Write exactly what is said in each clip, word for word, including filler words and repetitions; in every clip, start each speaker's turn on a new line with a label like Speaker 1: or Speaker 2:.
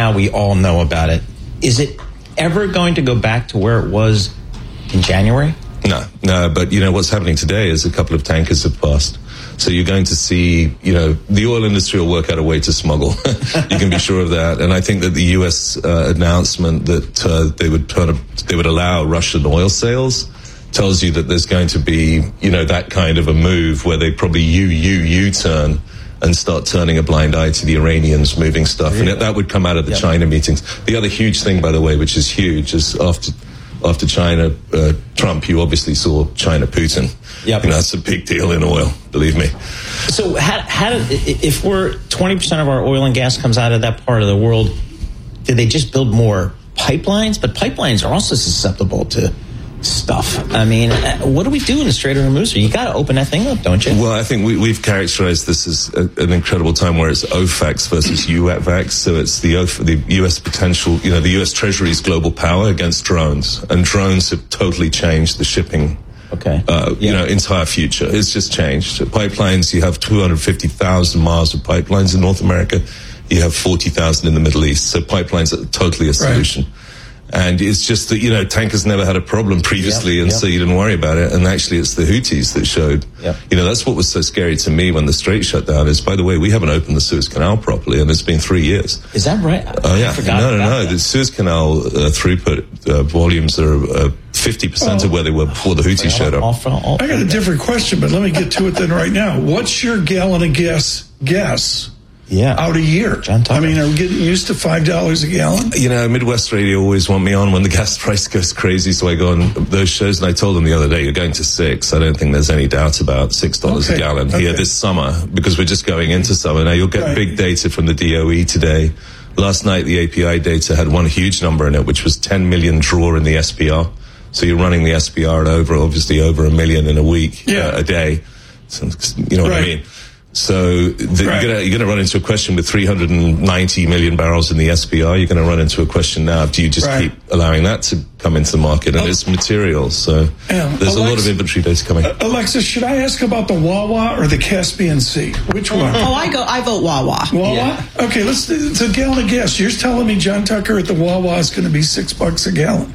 Speaker 1: now we all know about it. Is it ever going to go back to where it was in January?
Speaker 2: No, no, but you know what's happening today is a couple of tankers have passed. So you're going to see, you know, the oil industry will work out a way to smuggle. You can be sure of that. And I think that the U S uh, announcement that uh, they would turn a, they would allow Russian oil sales tells you that there's going to be, you know, that kind of a move where they probably U U U turn and start turning a blind eye to the Iranians moving stuff. Really? And that would come out of the yep. China meetings. The other huge thing, by the way, which is huge, is after after China, uh, Trump, you obviously saw China Putin.
Speaker 1: Yep.
Speaker 2: You know, that's a big deal in oil, believe me.
Speaker 1: So how, how did, if we're twenty percent of our oil and gas comes out of that part of the world, did they just build more pipelines? But pipelines are also susceptible to stuff. I mean, what do we do in the Strait of Hormuz? You got to open that thing up, don't you?
Speaker 2: Well, I think we, we've characterized this as a, an incredible time where it's O FACs versus U A V A Cs. So it's the, the U S potential, you know, the U S Treasury's global power against drones. And drones have totally changed the shipping,
Speaker 1: okay.
Speaker 2: uh,
Speaker 1: yeah.
Speaker 2: you know, entire future. It's just changed. Pipelines, you have two hundred fifty thousand miles of pipelines in North America. You have forty thousand in the Middle East. So pipelines are totally a solution. Right. And it's just that, you know, tankers never had a problem previously, yep, and yep. so you didn't worry about it. And actually, it's the Houthis that showed.
Speaker 1: Yep.
Speaker 2: You know, that's what was so scary to me when the Strait shut down is, by the way, we haven't opened the Suez Canal properly, and it's been three years.
Speaker 1: Is that right?
Speaker 2: Oh, uh, yeah. No, no, no.
Speaker 1: That.
Speaker 2: The Suez Canal uh, throughput uh, volumes are uh, fifty percent oh. of where they were before the Houthis showed up.
Speaker 3: All, all, all, I got a different question, but let me get to it then right now. What's your gallon of gas guess?
Speaker 1: Yeah.
Speaker 3: Out a year. I mean, are we getting used to five dollars a gallon?
Speaker 2: You know, Midwest Radio always want me on when the gas price goes crazy, so I go on those shows, and I told them the other day, you're going to six. I don't think there's any doubt about six dollars okay. a gallon okay. here this summer, because we're just going into summer. Now, you'll get right. big data from the D O E today. Last night, the A P I data had one huge number in it, which was ten million draw in the S P R. So you're running the S P R at over, obviously, over a million in a week,
Speaker 3: yeah.
Speaker 2: uh, a day. So, you know what
Speaker 3: right.
Speaker 2: I mean? So the,
Speaker 3: right.
Speaker 2: you're going to run into a question with three hundred ninety million barrels in the S P R. You're going to run into a question now, do you just
Speaker 3: right.
Speaker 2: keep allowing that to come into the market? And oh. it's materials. So
Speaker 3: yeah.
Speaker 2: there's
Speaker 3: Alexa,
Speaker 2: a lot of inventory data coming.
Speaker 3: Uh, Alexa, should I ask about the Wawa or the Caspian Sea? Which one?
Speaker 4: Oh, I go. I vote Wawa.
Speaker 3: Wawa?
Speaker 1: Yeah.
Speaker 3: Okay, let's. It's a gallon of gas. You're telling me John Tucker at the Wawa is going to be six bucks a gallon?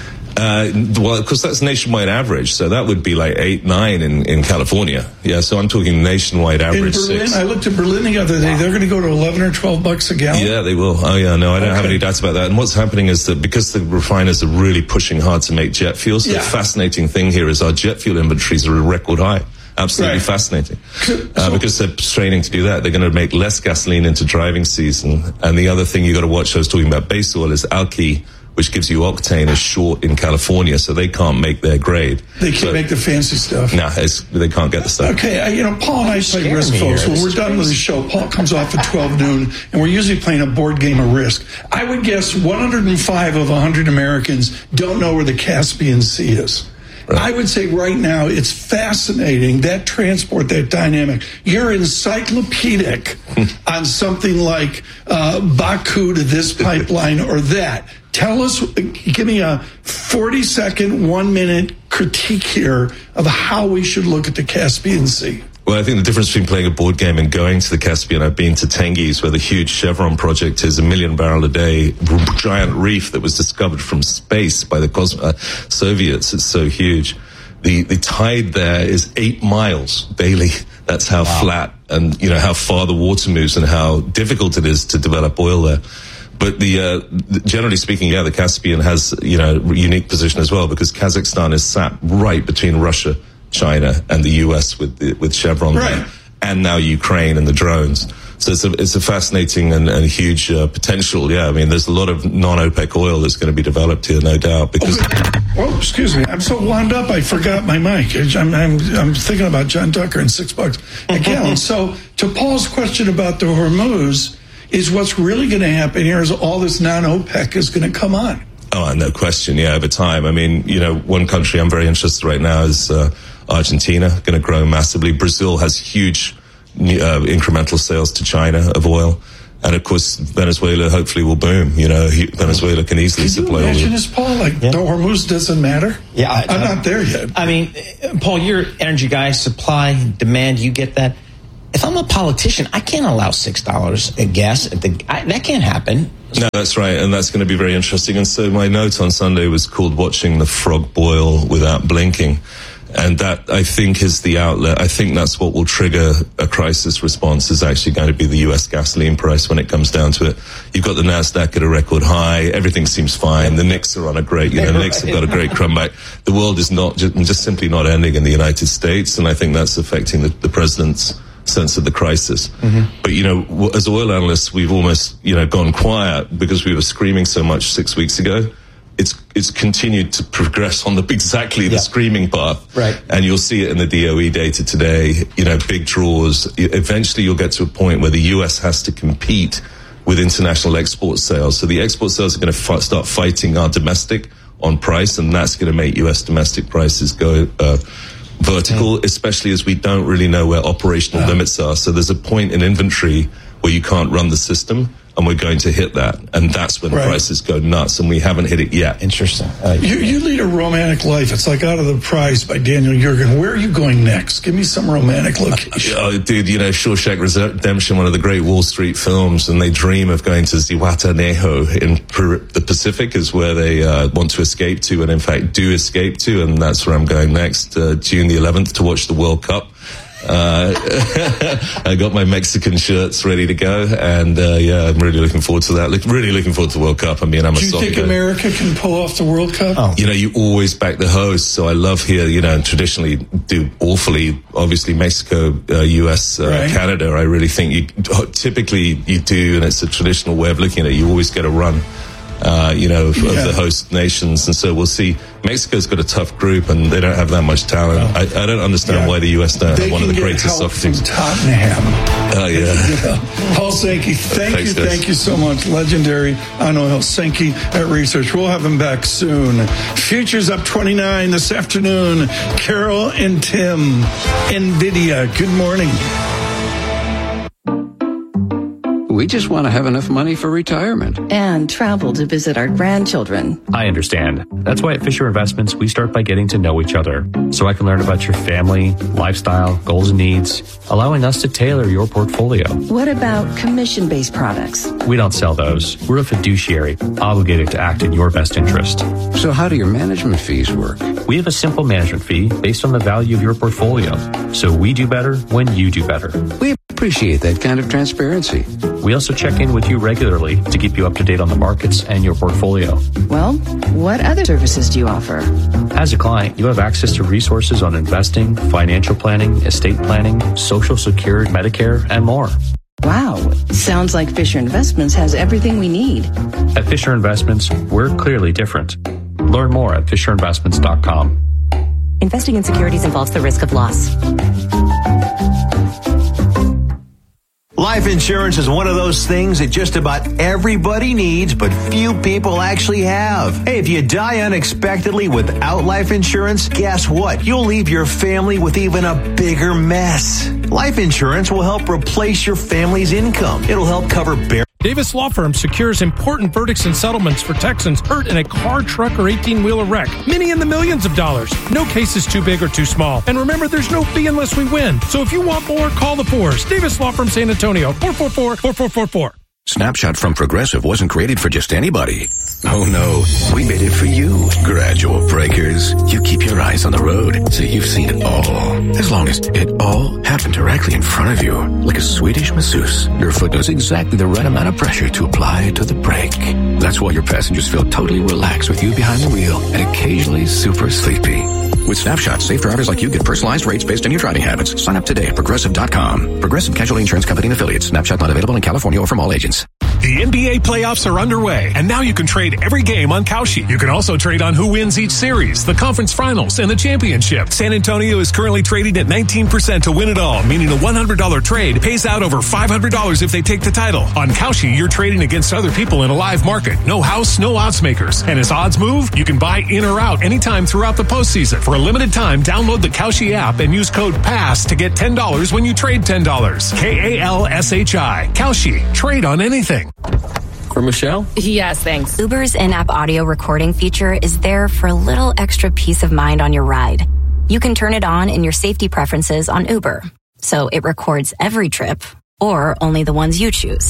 Speaker 2: Uh, well, of course, that's nationwide average, so that would be like eight, nine in, in California. Yeah, so I'm talking nationwide average.
Speaker 3: In Berlin,
Speaker 2: six.
Speaker 3: I looked at Berlin the other day. Wow. They're going to go to eleven or twelve bucks a gallon.
Speaker 2: Yeah, they will. Oh, yeah, no, I don't
Speaker 3: okay.
Speaker 2: have any doubts about that. And what's happening is that because the refiners are really pushing hard to make jet fuel, so yeah. the fascinating thing here is our jet fuel inventories are a record high. Absolutely right. fascinating.
Speaker 3: So,
Speaker 2: uh, because they're straining to do that. They're going to make less gasoline into driving season. And the other thing you got to watch, I was talking about base oil, is alky, which gives you octane, is short in California, so they can't make their grade.
Speaker 3: They can't
Speaker 2: but,
Speaker 3: make the fancy stuff.
Speaker 2: No, nah, they can't get the stuff.
Speaker 3: Okay, uh, you know, Paul and I play Risk, folks. When we're done with the show, Paul comes off at twelve noon, and we're usually playing a board game of Risk. I would guess one hundred five of one hundred Americans don't know where the Caspian Sea is. Right. I would say right now it's fascinating, that transport, that dynamic. You're encyclopedic on something like uh, Baku to this pipeline or that. Tell us, give me a forty second, one minute critique here of how we should look at the Caspian Sea.
Speaker 2: Well, I think the difference between playing a board game and going to the Caspian, I've been to Tengiz, where the huge Chevron project is a million barrel a day giant reef that was discovered from space by the Cos- uh, Soviets. It's so huge. The the tide there is eight miles daily. That's how wow. flat and, you know, how far the water moves and how difficult it is to develop oil there. But the, uh, generally speaking, yeah, the Caspian has, you know, a unique position as well, because Kazakhstan is sat right between Russia, China, and the U S with the, with Chevron,
Speaker 3: right.
Speaker 2: there, and now Ukraine and the drones. So it's a, it's a fascinating and, and huge uh, potential. Yeah, I mean, there's a lot of non-OPEC oil that's going to be developed here, no doubt. Because
Speaker 3: oh, excuse me, I'm so wound up I forgot my mic. I'm I'm, I'm thinking about John Tucker and six bucks a gallon. So to Paul's question about the Hormuz, is what's really going to happen here is all this non-OPEC is going to come on.
Speaker 2: Oh, no question. Yeah, over time. I mean, you know, one country I'm very interested right now is uh, Argentina, going to grow massively. Brazil has huge uh, incremental sales to China of oil. And, of course, Venezuela hopefully will boom. You know, he, Venezuela can easily
Speaker 3: can
Speaker 2: supply.
Speaker 3: Can you imagine
Speaker 2: all
Speaker 3: this, Paul? Like, yeah. the Hormuz doesn't matter?
Speaker 1: Yeah. I,
Speaker 3: I'm I, not there yet.
Speaker 1: I mean, Paul, you're an energy guy, supply, demand, you get that. If I'm a politician, I can't allow six dollars a gas. At the, I, that can't happen.
Speaker 2: No, that's right, and that's going to be very interesting. And so my note on Sunday was called Watching the Frog Boil Without Blinking. And that, I think, is the outlet. I think that's what will trigger a crisis response, is actually going to be the U S gasoline price when it comes down to it. You've got the NASDAQ at a record high. Everything seems fine. The Knicks are on a great, you know, Knicks have got a great comeback. The world is not, just, just simply not ending in the United States. And I think that's affecting the, the president's sense of the crisis. Mm-hmm. But, you know, as oil analysts, we've almost, you know, gone quiet because we were screaming so much six weeks ago. It's it's continued to progress on the exactly the yeah. screaming path,
Speaker 1: right?
Speaker 2: And you'll see it in the D O E data today. You know, big draws. Eventually, you'll get to a point where the U S has to compete with international export sales. So the export sales are going to f- start fighting our domestic on price, and that's going to make U S domestic prices go uh, vertical, mm. especially as we don't really know where operational yeah. limits are. So there's a point in inventory where you can't run the system. And we're going to hit that. And that's when right. prices go nuts. And we haven't hit it yet.
Speaker 1: Interesting.
Speaker 3: Uh, you, you lead a romantic life. It's like Out of the Prize by Daniel Jurgen. Where are you going next? Give me some romantic location.
Speaker 2: Uh, oh, dude, you know, Shawshank Redemption, one of the great Wall Street films. And they dream of going to Zihuatanejo in per- the Pacific is where they uh, want to escape to. And in fact, do escape to. And that's where I'm going next, uh, June the eleventh, to watch the World Cup. Uh, I got my Mexican shirts ready to go, and uh, yeah, I'm really looking forward to that. Look, really looking forward to the World Cup. I mean, I'm a
Speaker 3: Do you think guy. America can pull off the World Cup?
Speaker 2: Oh. You know, you always back the host, so I love here, you know, and traditionally do awfully, obviously Mexico, uh, U S, uh, right. Canada. I really think you, typically you do, and it's a traditional way of looking at it. You always get a run. Uh, you know, of, yeah. of the host nations. And so we'll see. Mexico's got a tough group, and they don't have that much talent. Oh. I, I don't understand yeah. why the U S don't
Speaker 3: they
Speaker 2: have one of the greatest soccer teams.
Speaker 3: Tottenham.
Speaker 2: Oh, yeah.
Speaker 3: yeah. Paul Sankey, thank Thanks, you, guys. thank you so much. Legendary on oil. Sankey at Research. We'll have him back soon. Futures up twenty-nine this afternoon. Carol and Tim, NVIDIA. Good morning.
Speaker 4: We just want to have enough money for retirement.
Speaker 5: And travel to visit our grandchildren.
Speaker 6: I understand. That's why at Fisher Investments, we start by getting to know each other, so I can learn about your family, lifestyle, goals and needs, allowing us to tailor your portfolio.
Speaker 5: What about commission-based products?
Speaker 6: We don't sell those. We're a fiduciary, obligated to act in your best interest.
Speaker 4: So how do your management fees work?
Speaker 6: We have a simple management fee based on the value of your portfolio. So we do better when you do better.
Speaker 4: We appreciate that kind of transparency.
Speaker 6: We also check in with you regularly to keep you up to date on the markets and your portfolio.
Speaker 5: Well, what other services do you offer?
Speaker 6: As a client, you have access to resources on investing, financial planning, estate planning, Social Security, Medicare, and more.
Speaker 5: Wow. Sounds like Fisher Investments has everything we need.
Speaker 6: At Fisher Investments, we're clearly different. Learn more at fisher investments dot com.
Speaker 7: Investing in securities involves the risk of loss.
Speaker 8: Life insurance is one of those things that just about everybody needs, but few people actually have. Hey, if you die unexpectedly without life insurance, guess what? You'll leave your family with even a bigger mess. Life insurance will help replace your family's income. It'll help cover bare...
Speaker 9: Davis Law Firm secures important verdicts and settlements for Texans hurt in a car, truck, or eighteen-wheeler wreck. Many in the millions of dollars. No case is too big or too small. And remember, there's no fee unless we win. So if you want more, call the fours. Davis Law Firm San Antonio, four four four, four four four four.
Speaker 10: Snapshot from Progressive wasn't created for just anybody. Oh no, we made it for you. Gradual breakers. You keep your eyes on the road, so you've seen it all. As long as it all happened directly in front of you, like a Swedish masseuse, your foot knows exactly the right amount of pressure to apply to the brake. That's why your passengers feel totally relaxed with you behind the wheel and occasionally super sleepy. With Snapshot, safe drivers like you get personalized rates based on your driving habits. Sign up today at Progressive dot com. Progressive Casualty Insurance Company and Affiliates. Snapshot not available in California or from all agents.
Speaker 11: The N B A playoffs are underway, and now you can trade every game on Kalshi. You can also trade on who wins each series, the conference finals, and the championship. San Antonio is currently trading at nineteen percent to win it all, meaning a one hundred dollars trade pays out over five hundred dollars if they take the title. On Kalshi, you're trading against other people in a live market. No house, no odds makers. And as odds move, you can buy in or out anytime throughout the postseason. For a limited time, download the Kalshi app and use code PASS to get ten dollars when you trade ten dollars. K A L S H I. Kalshi. Trade on anything.
Speaker 6: For Michelle?
Speaker 7: Yes, thanks. Uber's in-app audio recording feature is there for a little extra peace of mind on your ride. You can turn it on in your safety preferences on Uber, so it records every trip or only the ones you choose.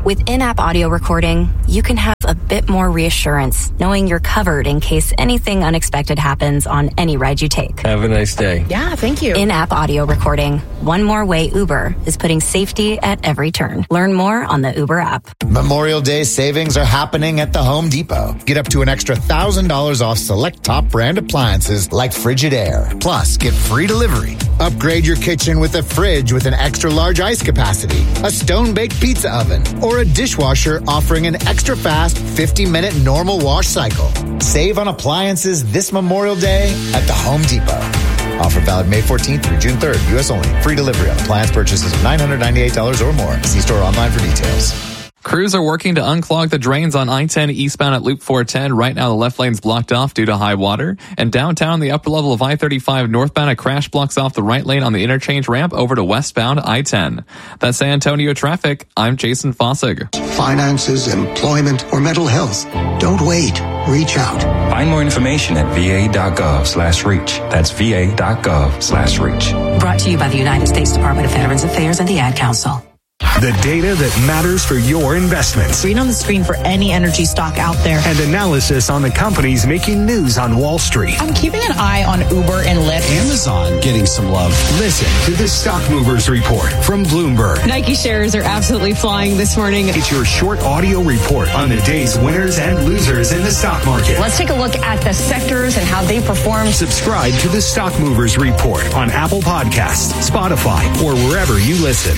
Speaker 7: With in-app audio recording, you can have a bit more reassurance, knowing you're covered in case anything unexpected happens on any ride you take.
Speaker 12: Have a nice day.
Speaker 13: Yeah, thank you.
Speaker 7: In-app audio recording. One more way Uber is putting safety at every turn. Learn more on the Uber app.
Speaker 14: Memorial Day savings are happening at the Home Depot. Get up to an extra one thousand dollars off select top brand appliances like Frigidaire. Plus, get free delivery. Upgrade your kitchen with a fridge with an extra large ice capacity, a stone-baked pizza oven, or a dishwasher offering an extra fast fifty minute normal wash cycle. Save on appliances this Memorial Day at the Home Depot. Offer valid May fourteenth through June third. U S only. Free delivery on appliance purchases of nine hundred ninety-eight dollars or more. See store online for details.
Speaker 15: Crews are working to unclog the drains on I ten eastbound at Loop four ten. Right now, the left lane's blocked off due to high water. And downtown, the upper level of I thirty-five northbound, a crash blocks off the right lane on the interchange ramp over to westbound I ten. That's San Antonio traffic. I'm Jason Fossig.
Speaker 16: Finances, employment, or mental health. Don't wait. Reach out.
Speaker 17: Find more information at va.gov slash reach. That's va.gov slash reach.
Speaker 18: Brought to you by the United States Department of Veterans Affairs and the Ad Council.
Speaker 11: The data that matters for your investments.
Speaker 13: Read on the screen for any energy stock out there.
Speaker 11: And analysis on the companies making news on Wall Street.
Speaker 13: I'm keeping an eye on Uber and Lyft.
Speaker 19: Amazon getting some love.
Speaker 11: Listen to the Stock Movers Report from Bloomberg.
Speaker 20: Nike shares are absolutely flying this morning.
Speaker 11: It's your short audio report on the day's winners and losers in the stock market.
Speaker 20: Let's take a look at the sectors and how they perform.
Speaker 11: Subscribe to the Stock Movers Report on Apple Podcasts, Spotify, or wherever you listen.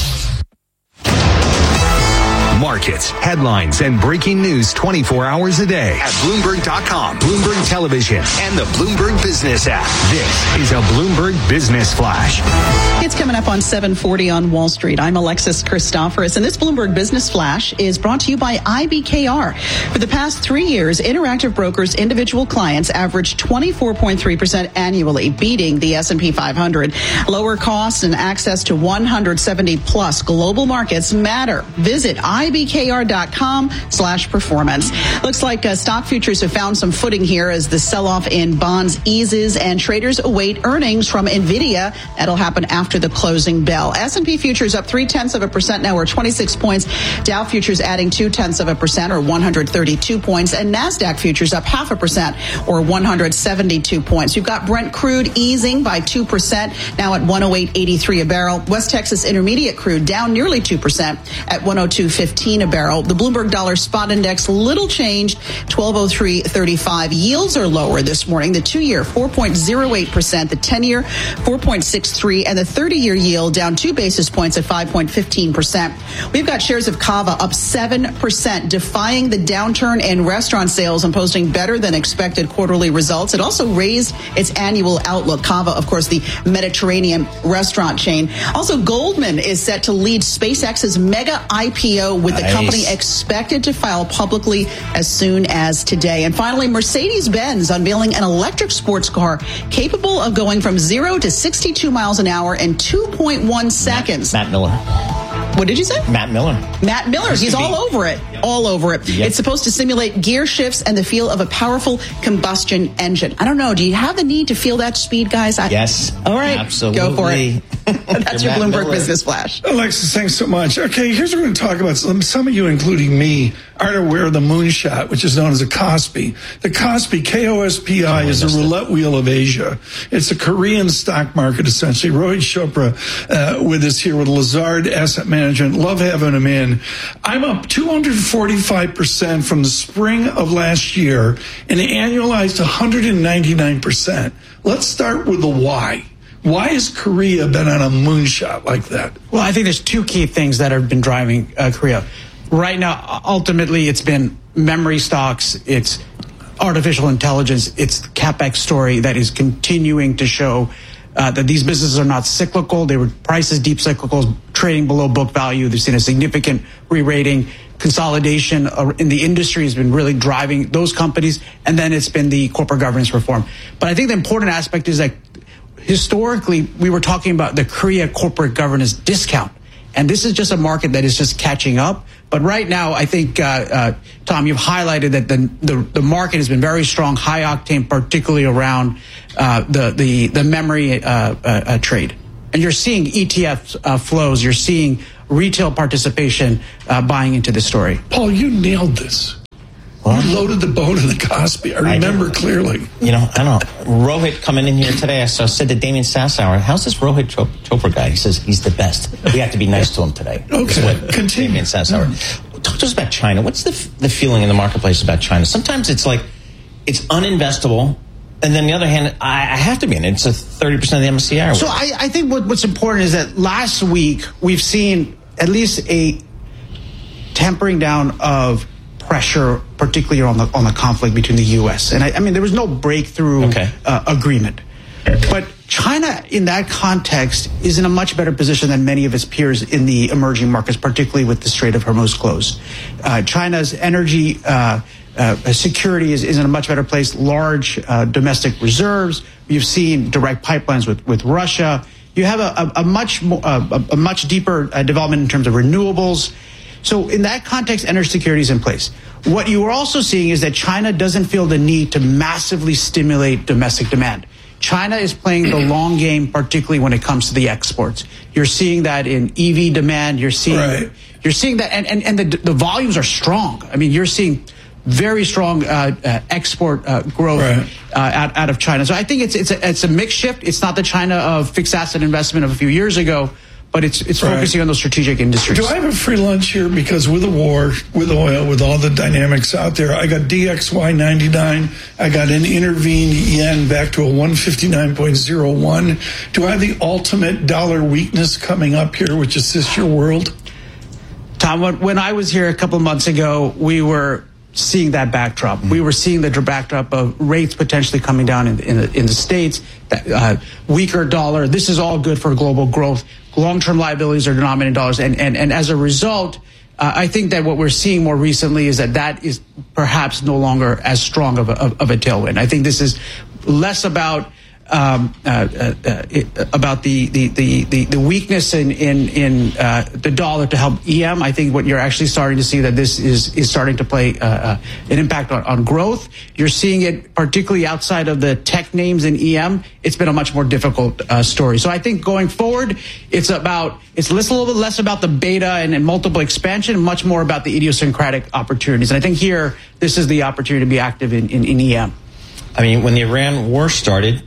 Speaker 11: Markets, headlines, and breaking news twenty-four hours a day at Bloomberg dot com, Bloomberg Television, and the Bloomberg Business app. This is a Bloomberg Business Flash.
Speaker 21: It's coming up on seven forty on Wall Street. I'm Alexis Christoforous, and this Bloomberg Business Flash is brought to you by I B K R. For the past three years, Interactive Brokers' individual clients averaged twenty-four point three percent annually, beating the S and P five hundred. Lower costs and access to one hundred seventy plus global markets matter. Visit I B K R dot com slash performance. Looks like uh, stock futures have found some footing here as the sell-off in bonds eases and traders await earnings from NVIDIA. That'll happen after the closing bell. S and P futures up three-tenths of a percent now, or twenty-six points. Dow futures adding two-tenths of a percent, or one hundred thirty-two points. And NASDAQ futures up half a percent, or one hundred seventy-two points. You've got Brent crude easing by two percent, now at one oh eight eighty-three a barrel. West Texas Intermediate crude down nearly two percent at one oh two fifteen a barrel. The Bloomberg Dollar Spot Index little changed, twelve oh three thirty-five. Yields are lower this morning. The two-year four point oh eight percent, the ten-year four point six three, and the thirty-year yield down two basis points at five point one five percent. We've got shares of Cava up seven percent, defying the downturn in restaurant sales and posting better than expected quarterly results. It also raised its annual outlook. Cava, of course, the Mediterranean restaurant chain. Also, Goldman is set to lead SpaceX's mega I P O, with nice. The company expected to file publicly as soon as today. And finally, Mercedes-Benz unveiling an electric sports car capable of going from zero to sixty-two miles an hour in two point one seconds.
Speaker 1: Matt, Matt Miller.
Speaker 21: What did you say?
Speaker 1: Matt Miller.
Speaker 21: Matt Miller. He's all over it. All over it. Yep. It's supposed to simulate gear shifts and the feel of a powerful combustion engine. I don't know. Do you have the need to feel that speed, guys? I,
Speaker 1: yes.
Speaker 21: All right.
Speaker 1: Absolutely.
Speaker 21: Go for it. That's your Bloomberg Miller. Business Flash.
Speaker 3: Alexis, thanks so much. Okay, here's what we're going to talk about. Some, some of you, including me, aren't aware of the moonshot, which is known as a Kospi. The Kospi, K O S P I, is a roulette wheel of Asia. It's a Korean stock market, essentially. Rohit Chopra uh, with us here with Lazard Asset Management. Love having him in. I'm up two hundred forty-five percent from the spring of last year and annualized one hundred ninety-nine percent. Let's start with the why. Why has Korea been on a moonshot like that?
Speaker 22: Well, I think there's two key things that have been driving uh, Korea. Right now, ultimately, it's been memory stocks, it's artificial intelligence, it's the CapEx story that is continuing to show uh, that these businesses are not cyclical. They were prices deep cyclicals, trading below book value. They've seen a significant re-rating. Consolidation in the industry has been really driving those companies, and then it's been the corporate governance reform. But I think the important aspect is that historically, we were talking about the Korea corporate governance discount. And this is just a market that is just catching up. But right now, I think, uh, uh, Tom, you've highlighted that the, the the market has been very strong, high octane, particularly around uh, the, the, the memory uh, uh, uh, trade. And you're seeing E T F uh, flows. You're seeing retail participation uh, buying into the story.
Speaker 3: Paul, you nailed this. Well, you loaded the boat of the Kospi. I remember I clearly.
Speaker 1: You know, I don't know. Rohit coming in here today, I said to Damien Sassower, how's this Rohit Chopra guy? He says he's the best. We have to be nice to him today.
Speaker 3: Okay, continue.
Speaker 1: Damien Sassower. Yeah. Talk to us about China. What's the the feeling in the marketplace about China? Sometimes it's like, it's uninvestable. And then on the other hand, I, I have to be in it. It's a thirty percent of the M S C I.
Speaker 22: So I, I think what, what's important is that last week we've seen at least a tempering down of pressure, particularly on the on the conflict between the U S and I, I mean there was no breakthrough okay. uh, agreement, but China in that context is in a much better position than many of its peers in the emerging markets, particularly with the Strait of Hormuz closed. Uh, China's energy uh, uh, security is, is in a much better place. Large uh, domestic reserves. You've seen direct pipelines with with Russia. You have a, a, a much more, uh, a, a much deeper uh, development in terms of renewables. So in that context, energy security is in place. What you are also seeing is that China doesn't feel the need to massively stimulate domestic demand. China is playing the long game, particularly when it comes to the exports. You're seeing that in E V demand. You're seeing right. you're seeing that, and, and, and the, the volumes are strong. I mean, you're seeing very strong uh, uh, export uh, growth right. uh, out, out of China. So I think it's it's a, it's a mixed shift. It's not the China of fixed asset investment of a few years ago, but it's it's right. focusing on those strategic industries.
Speaker 3: Do I have a free lunch here? Because with the war, with oil, with all the dynamics out there, I got D X Y ninety-nine. I got an intervened yen back to a one fifty-nine point oh one. Do I have the ultimate dollar weakness coming up here, which assists your world?
Speaker 22: Tom, when I was here a couple of months ago, we were seeing that backdrop. Mm-hmm. We were seeing the backdrop of rates potentially coming down in, in, the, in the States, uh, weaker dollar. This is all good for global growth. Long-term liabilities are denominated in dollars. And, and, and as a result, uh, I think that what we're seeing more recently is that that is perhaps no longer as strong of a, of, of a tailwind. I think this is less about Um, uh, uh, it, about the, the, the, the weakness in in, in uh, the dollar to help E M. I think what you're actually starting to see that this is is starting to play uh, uh, an impact on, on growth. You're seeing it particularly outside of the tech names in E M. It's been a much more difficult uh, story. So I think going forward, it's about it's less, a little bit less about the beta and, and multiple expansion, much more about the idiosyncratic opportunities. And I think here this is the opportunity to be active in, in, in E M.
Speaker 1: I mean, when the Iran war started,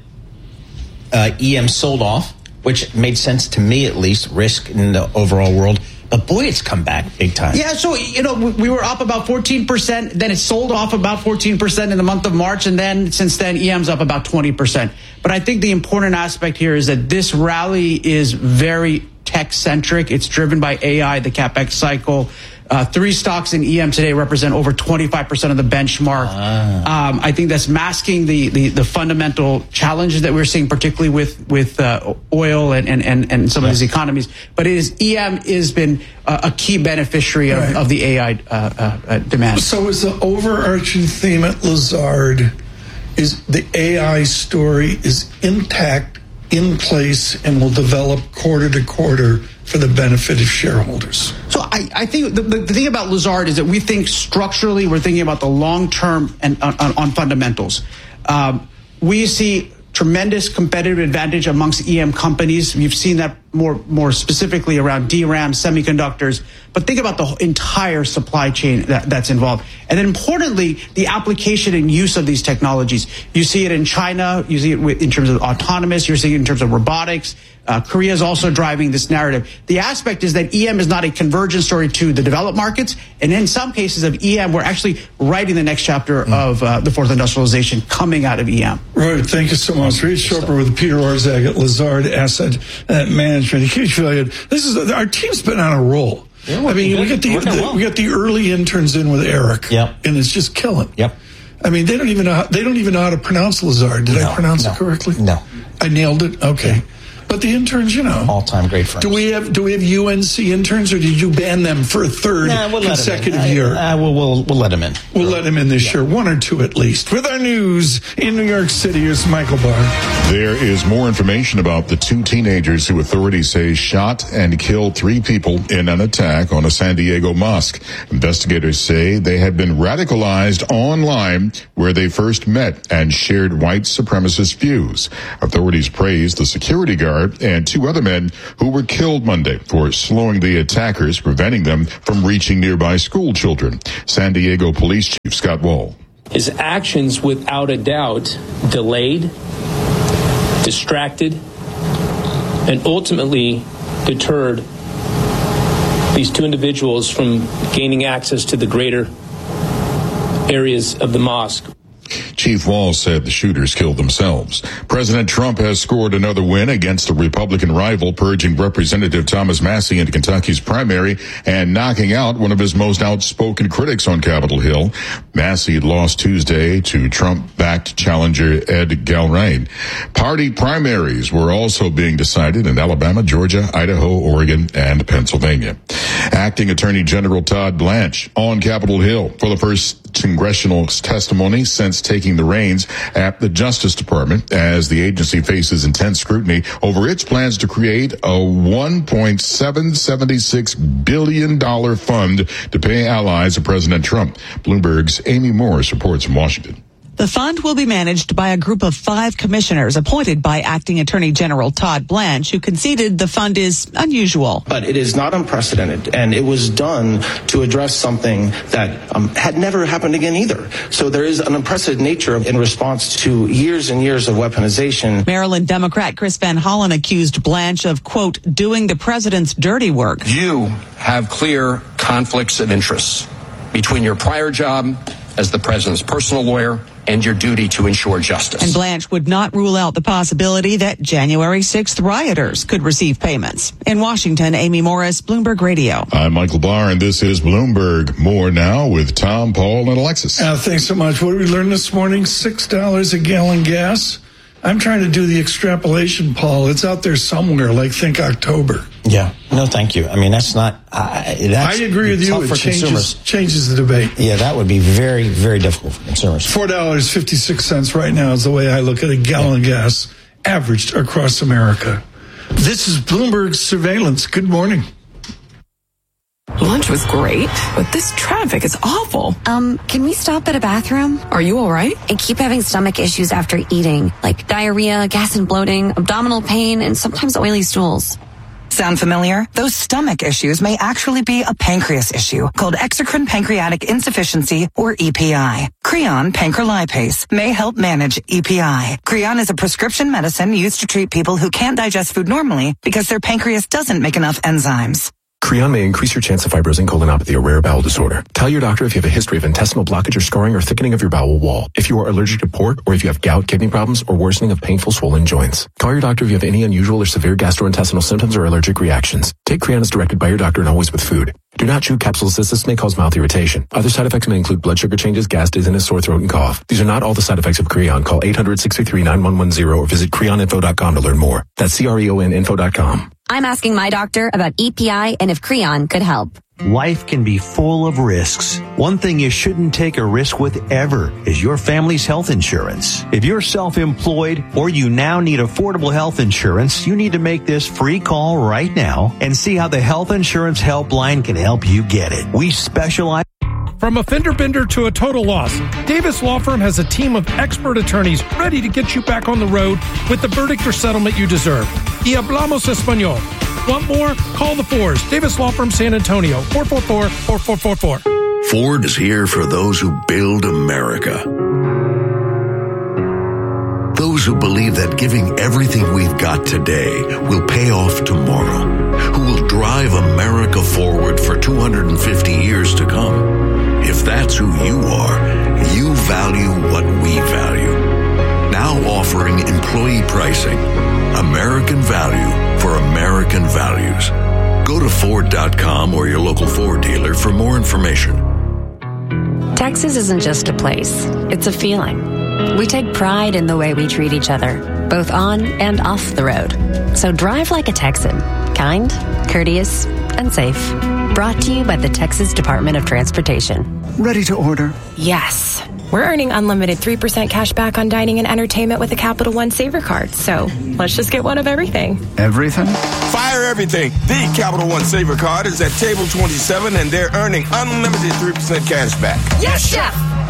Speaker 1: Uh, E M sold off, which made sense to me at least, risk in the overall world. But boy, it's come back big time.
Speaker 22: Yeah, so, you know, we were up about fourteen percent. Then it sold off about fourteen percent in the month of March. And then since then, E M's up about twenty percent. But I think the important aspect here is that this rally is very tech-centric. It's driven by A I, the CapEx cycle. Uh, three stocks in E M today represent over twenty-five percent of the benchmark. Ah. Um, I think that's masking the, the, the fundamental challenges that we're seeing, particularly with with uh, oil and, and, and, and some yeah. of these economies. But it is E M has been a, a key beneficiary of, right. of the A I uh, uh, demand.
Speaker 3: So is the overarching theme at Lazard is the A I story is intact, in place, and will develop quarter to quarter for the benefit of shareholders?
Speaker 22: So I, I think the, the thing about Lazard is that we think structurally, we're thinking about the long term and on, on fundamentals. Um, we see tremendous competitive advantage amongst E M companies. You've seen that more more specifically around D RAM, semiconductors. But think about the entire supply chain that, that's involved. And then importantly, the application and use of these technologies. You see it in China. You see it in terms of autonomous. You're seeing it in terms of robotics. Uh, Korea is also driving this narrative. The aspect is that E M is not a convergent story to the developed markets. And in some cases of E M, we're actually writing the next chapter mm. of uh, the fourth industrialization coming out of E M.
Speaker 3: Right. Thank you so much. Reid Schroepper with Peter Orszag at Lazard Asset Management. This is our team's been on a roll. Yeah, I mean, we get the, the well. we got the early interns in with Eric,
Speaker 1: yep.
Speaker 3: and it's just killing.
Speaker 1: Yep.
Speaker 3: I mean, they don't even know how, they don't even know how to pronounce Lazard. Did no, I pronounce
Speaker 1: no,
Speaker 3: it correctly?
Speaker 1: No.
Speaker 3: I nailed it. Okay. Yeah. But the interns, you know,
Speaker 1: all-time great friends.
Speaker 3: Do we have do we have U N C interns, or did you ban them for a third
Speaker 1: nah, we'll
Speaker 3: consecutive
Speaker 1: year?
Speaker 3: Uh,
Speaker 1: we'll, we'll we'll let them in.
Speaker 3: We'll let them in this yeah. year, one or two at least. With our news in New York City, here's Michael Barr.
Speaker 12: There is more information about the two teenagers who authorities say shot and killed three people in an attack on a San Diego mosque. Investigators say they had been radicalized online, where they first met and shared white supremacist views. Authorities praise the security guard Escobar and two other men who were killed Monday for slowing the attackers, preventing them from reaching nearby school children. San Diego Police Chief Scott Wall.
Speaker 2: His actions, without a doubt, delayed, distracted, and ultimately deterred these two individuals from gaining access to the greater areas of the mosque.
Speaker 12: Chief Wall said the shooters killed themselves. President Trump has scored another win against a Republican rival, purging Representative Thomas Massie in Kentucky's primary and knocking out one of his most outspoken critics on Capitol Hill. Massie lost Tuesday to Trump-backed challenger Ed Galbraith. Party primaries were also being decided in Alabama, Georgia, Idaho, Oregon, and Pennsylvania. Acting Attorney General Todd Blanche on Capitol Hill for the first congressional testimony since taking the reins at the Justice Department as the agency faces intense scrutiny over its plans to create a one point seven seven six billion dollars fund to pay allies of President Trump. Bloomberg's Amy Morris reports from Washington.
Speaker 19: The fund will be managed by a group of five commissioners appointed by Acting Attorney General Todd Blanche, who conceded the fund is unusual.
Speaker 23: But it is not unprecedented, and it was done to address something that um, had never happened again either. So there is an unprecedented nature in response to years and years of weaponization.
Speaker 19: Maryland Democrat Chris Van Hollen accused Blanche of, quote, doing the president's dirty work.
Speaker 24: You have clear conflicts of interest between your prior job as the president's personal lawyer and your duty to ensure justice.
Speaker 19: And Blanche would not rule out the possibility that January sixth rioters could receive payments. In Washington, Amy Morris, Bloomberg Radio.
Speaker 12: I'm Michael Barr, and this is Bloomberg. More now with Tom, Paul, and Alexis.
Speaker 3: Uh, thanks so much. What did we learn this morning? six dollars a gallon gas. I'm trying to do the extrapolation, Paul. It's out there somewhere, like think October.
Speaker 1: Yeah. No, thank you. I mean, that's not... Uh, that's
Speaker 3: I agree with you. It
Speaker 1: for
Speaker 3: changes,
Speaker 1: consumers.
Speaker 3: changes the debate.
Speaker 1: Yeah, that would be very, very difficult for consumers.
Speaker 3: four dollars and fifty-six cents right now is the way I look at a gallon
Speaker 1: yeah.
Speaker 3: of gas averaged across America. This is Bloomberg Surveillance. Good morning.
Speaker 25: Lunch was great, but this traffic is awful.
Speaker 7: Um, can we stop at a bathroom?
Speaker 25: Are you all right?
Speaker 7: I keep having stomach issues after eating, like diarrhea, gas and bloating, abdominal pain, and sometimes oily stools.
Speaker 26: Sound familiar? Those stomach issues may actually be a pancreas issue called exocrine pancreatic insufficiency, or E P I. Creon pancrelipase may help manage E P I. Creon is a prescription medicine used to treat people who can't digest food normally because their pancreas doesn't make enough enzymes.
Speaker 27: Creon may increase your chance of fibrosing colonopathy, a rare bowel disorder. Tell your doctor if you have a history of intestinal blockage or scarring or thickening of your bowel wall, if you are allergic to pork, or if you have gout, kidney problems, or worsening of painful swollen joints. Call your doctor if you have any unusual or severe gastrointestinal symptoms or allergic reactions. Take Creon as directed by your doctor and always with food. Do not chew capsules as this may cause mouth irritation. Other side effects may include blood sugar changes, gas, dizziness, sore throat, and cough. These are not all the side effects of Creon. Call eight hundred, six three three, nine one one zero or visit creon info dot com to learn more. That's C R E O N info dot com.
Speaker 7: I'm asking my doctor about E P I and if Creon could help.
Speaker 8: Life can be full of risks. One thing you shouldn't take a risk with ever is your family's health insurance. If you're self-employed or you now need affordable health insurance, you need to make this free call right now and see how the Health Insurance Helpline can help you get it. We specialize...
Speaker 9: From a fender bender to a total loss, Davis Law Firm has a team of expert attorneys ready to get you back on the road with the verdict or settlement you deserve. Y hablamos español. Want more? Call the Fours. Davis Law Firm, San Antonio, four four four, four four four four.
Speaker 10: Ford is here for those who build America. Those who believe that giving everything we've got today will pay off tomorrow. Who will drive America forward for two hundred fifty years to come. If that's who you are, you value what we value. Now offering employee pricing. American value for American values. Go to Ford dot com or your local Ford dealer for more information.
Speaker 7: Texas isn't just a place, it's a feeling. We take pride in the way we treat each other, both on and off the road. So drive like a Texan, kind, courteous, and safe. Brought to you by the Texas Department of Transportation.
Speaker 28: Ready to order?
Speaker 29: Yes. We're earning unlimited three percent cash back on dining and entertainment with a Capital One Saver card. So let's just get one of everything.
Speaker 28: Everything?
Speaker 30: Fire everything. The Capital One Saver card is at table twenty-seven and they're earning unlimited three percent cash back.
Speaker 29: Yes, Chef!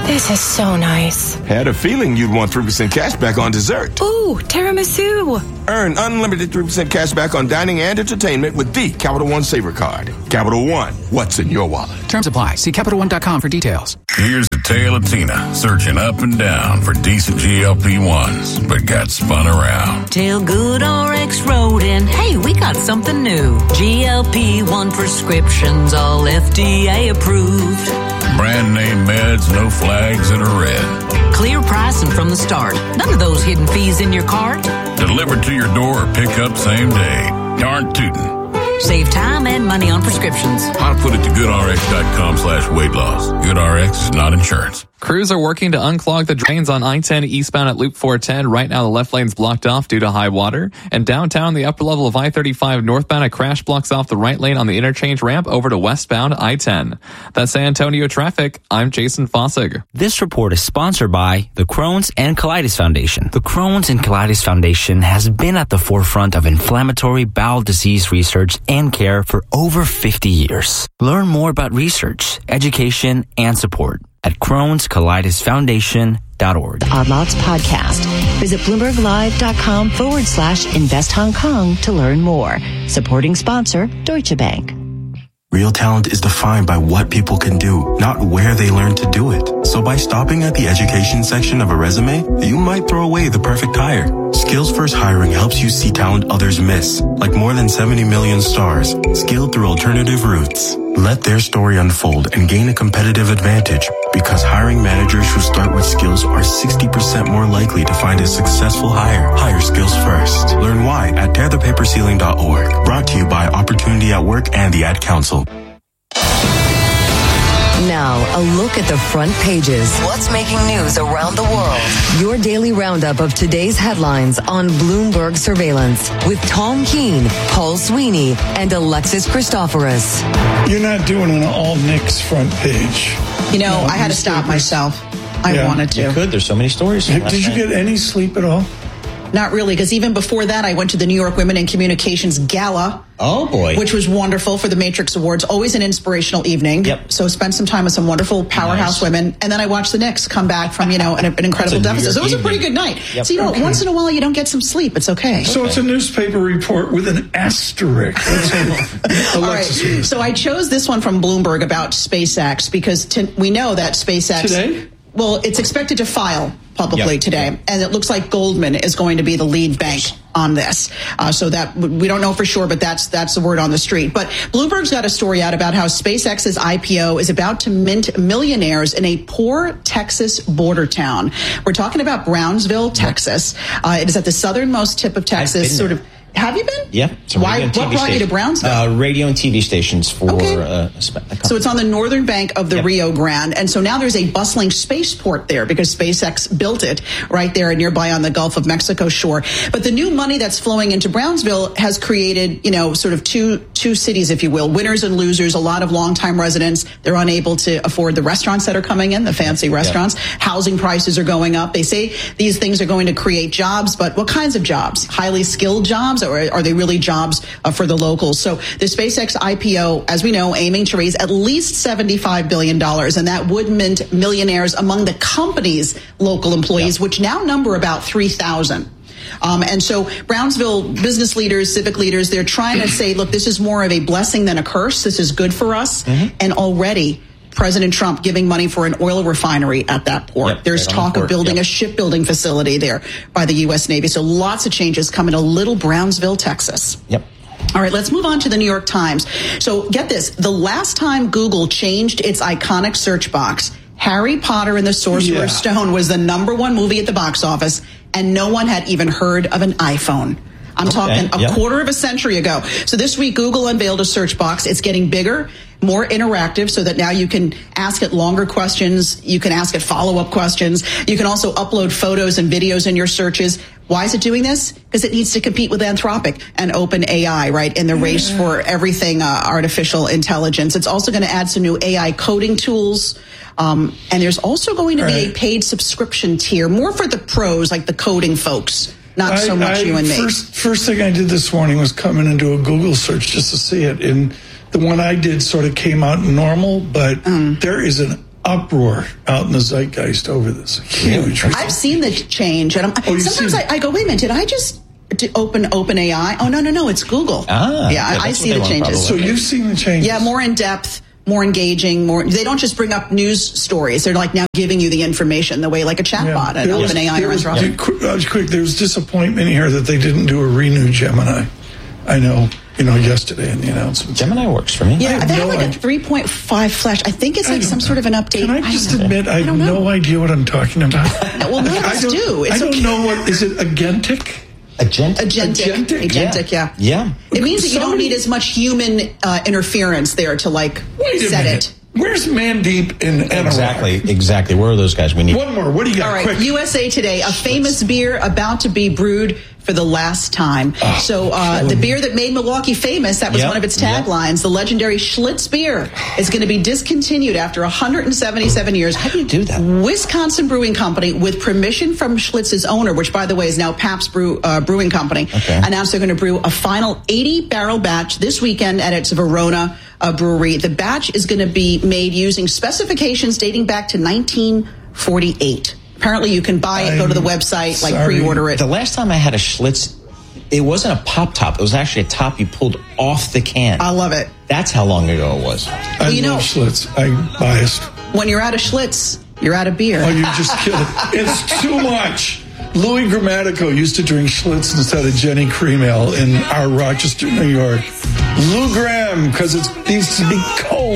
Speaker 29: This is so nice.
Speaker 30: Had a feeling you'd want three percent cash back on dessert.
Speaker 29: Ooh, tiramisu.
Speaker 30: Earn unlimited three percent cash back on dining and entertainment with the Capital One Saver Card. Capital One, what's in your wallet?
Speaker 4: Terms apply. See Capital One dot com for details.
Speaker 10: Here's the tale of Tina, searching up and down for decent G L P ones, but got spun around.
Speaker 5: Till Good R X wrote in, hey, we got something new. G L P one prescriptions, all F D A approved.
Speaker 10: Brand name meds, no flags that are red.
Speaker 5: Clear pricing from the start. None of those hidden fees in your cart.
Speaker 10: Delivered to your door or pick up same day. Darn tootin'.
Speaker 5: Save time and money on prescriptions.
Speaker 10: I'll put it to goodrx.com slash weight loss. GoodRx is not insurance.
Speaker 6: Crews are working to unclog the drains on I ten eastbound at Loop four ten. Right now, the left lane's blocked off due to high water. And downtown, the upper level of I thirty-five northbound, a crash blocks off the right lane on the interchange ramp over to westbound I ten. That's San Antonio traffic. I'm Jason Fossig.
Speaker 13: This report is sponsored by the Crohn's and Colitis Foundation. The Crohn's and Colitis Foundation has been at the forefront of inflammatory bowel disease research and care for over fifty years. Learn more about research, education, and support at crohns colitis foundation dot org.
Speaker 14: Odd Lots Podcast. Visit BloombergLive.com forward slash Invest Hong Kong to learn more. Supporting sponsor, Deutsche Bank.
Speaker 15: Real talent is defined by what people can do, not where they learn to do it. So by stopping at the education section of a resume, you might throw away the perfect hire. Skills First Hiring helps you see talent others miss, like more than seventy million stars, skilled through alternative routes. Let their story unfold and gain a competitive advantage, because hiring managers who start with skills are sixty percent more likely to find a successful hire. Hire skills first. Learn why at tear the paper ceiling dot org. Brought to you by Opportunity at Work and the Ad Council.
Speaker 16: Now, a look at the front pages. What's making news around the world? Your daily roundup of today's headlines on Bloomberg Surveillance with Tom Keene, Paul Sweeney, and Alexis Christoforous.
Speaker 3: You're not doing an all Knicks front page.
Speaker 21: You know, no, I had to stop myself. I yeah. wanted to.
Speaker 1: You could. There's so many stories.
Speaker 3: Did you get any sleep at all?
Speaker 21: Not really, because even before that, I went to the New York Women in Communications Gala.
Speaker 1: Oh, boy.
Speaker 21: Which was wonderful for the Matrix Awards. Always an inspirational evening.
Speaker 1: Yep.
Speaker 21: So spent some time with some wonderful powerhouse nice. women. And then I watched the Knicks come back from, you know, an, an incredible deficit. So it was a pretty good night. Yep. So, you know, okay. once in a while you don't get some sleep. It's okay.
Speaker 3: So
Speaker 21: okay.
Speaker 3: it's a newspaper report with an asterisk.
Speaker 21: All right. So I chose this one from Bloomberg about SpaceX because t- we know that SpaceX...
Speaker 3: Today?
Speaker 21: Well, it's expected to file publicly yep. today, yep. and it looks like Goldman is going to be the lead bank on this. Uh, so that we don't know for sure, but that's that's the word on the street. But Bloomberg's got a story out about how SpaceX's I P O is about to mint millionaires in a poor Texas border town. We're talking about Brownsville, Texas. Uh, it is at the southernmost tip of Texas, sort of. Have you been?
Speaker 1: Yeah.
Speaker 21: Why? What brought station. you to Brownsville?
Speaker 1: Uh, radio and T V stations for.
Speaker 21: Okay.
Speaker 1: Uh,
Speaker 21: so it's on the northern bank of the yep. Rio Grande, and so now there's a bustling spaceport there because SpaceX built it right there nearby on the Gulf of Mexico shore. But the new money that's flowing into Brownsville has created, you know, sort of two two cities, if you will, winners and losers. A lot of longtime residents, they're unable to afford the restaurants that are coming in, the fancy restaurants. Yep. Housing prices are going up. They say these things are going to create jobs, but what kinds of jobs? Highly skilled jobs? Or are they really jobs uh, for the locals? So the SpaceX I P O, as we know, aiming to raise at least seventy-five billion dollars, and that would mint millionaires among the company's local employees, yeah. which now number about three thousand. Um, and so Brownsville business leaders, civic leaders, they're trying to say, look, this is more of a blessing than a curse. This is good for us. Mm-hmm. And already President Trump giving money for an oil refinery at that port. Yep, There's right talk the of building yep. a shipbuilding facility there by the U S Navy. So lots of changes coming to little Brownsville, Texas.
Speaker 1: Yep.
Speaker 21: All right, let's move on to the New York Times. So get this. The last time Google changed its iconic search box, Harry Potter and the Sorcerer's yeah. Stone was the number one movie at the box office, and no one had even heard of an iPhone. I'm okay, talking a yeah. quarter of a century ago. So this week, Google unveiled a search box. It's getting bigger, more interactive, so that now you can ask it longer questions. You can ask it follow-up questions. You can also upload photos and videos in your searches. Why is it doing this? Because it needs to compete with Anthropic and OpenAI, right, in the race yeah. for everything uh, artificial intelligence. It's also going to add some new A I coding tools. Um, and there's also going to right. be a paid subscription tier, more for the pros, like the coding folks. Not so much I, you and me.
Speaker 3: First, first thing I did this morning was come in and do a Google search just to see it. And the one I did sort of came out normal, but mm. there is an uproar out in the zeitgeist over this. Huge.
Speaker 21: Yeah. I've seen the change, and I'm, oh, sometimes I, I go, wait a minute, did I just to open OpenAI? Oh, no, no, no, it's Google.
Speaker 1: Ah,
Speaker 21: yeah,
Speaker 1: yeah
Speaker 21: I, I see the changes.
Speaker 3: So you've seen the changes?
Speaker 21: Yeah, more in depth, more engaging, more. They don't just bring up news stories. They're like now giving you the information the way like a chatbot yeah. and OpenAI or Android.
Speaker 3: Quick, uh, quick, there was disappointment here that they didn't do a renew Gemini. I know, you know, yesterday in the announcement.
Speaker 1: Gemini works for me.
Speaker 21: Yeah, they have like a three point five flash. I think it's like some know. sort of an update.
Speaker 3: Can I just I admit I, I have no idea what I'm talking about?
Speaker 21: No, well, none of us do. It's
Speaker 3: I don't
Speaker 21: okay.
Speaker 3: know what, is it agentic?
Speaker 1: Agentic?
Speaker 21: Agentic.
Speaker 3: Agentic,
Speaker 21: Agentic yeah.
Speaker 1: yeah. Yeah.
Speaker 21: It means that you don't need as much human uh, interference there to like
Speaker 3: Wait a
Speaker 21: set
Speaker 3: minute.
Speaker 21: it.
Speaker 3: Where's Mandeep in N R I?
Speaker 1: Exactly, exactly. Where are those guys we need?
Speaker 3: One more. What do you got?
Speaker 21: All right,
Speaker 3: Quick.
Speaker 21: U S A Today, a famous beer about to be brewed for the last time.
Speaker 3: Oh,
Speaker 21: so uh, the beer that made Milwaukee famous, that was
Speaker 1: yep,
Speaker 21: one of its taglines, yep. the legendary Schlitz beer, is going to be discontinued after one hundred seventy-seven years.
Speaker 1: How do you do that?
Speaker 21: Wisconsin Brewing Company, with permission from Schlitz's owner, which, by the way, is now Pabst Brew, uh, Brewing Company, okay. announced they're going to brew a final eighty-barrel batch this weekend at its Verona uh, brewery. The batch is going to be made using specifications dating back to nineteen forty-eight. Apparently, you can buy it, I'm go to the website, like
Speaker 3: sorry.
Speaker 21: pre-order it.
Speaker 1: The last time I had a Schlitz, it wasn't a pop top. It was actually a top you pulled off the can.
Speaker 21: I love it.
Speaker 1: That's how long ago it was.
Speaker 3: I
Speaker 21: well, you
Speaker 3: love
Speaker 21: know,
Speaker 3: Schlitz. I'm biased.
Speaker 21: When you're out of Schlitz, you're out of beer.
Speaker 3: Oh, you're just kidding. It's too much. Louis Grammatico used to drink Schlitz instead of Jenny Cream Ale in our Rochester, New York. Lou Graham, because it needs to be cold.